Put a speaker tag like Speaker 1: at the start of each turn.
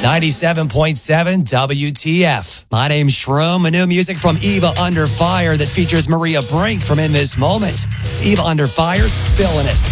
Speaker 1: 97.7 WTF.
Speaker 2: My name's Shroom, and new music from Eva Under Fire that features Maria Brink from In This Moment. It's Eva Under Fire's Villainous.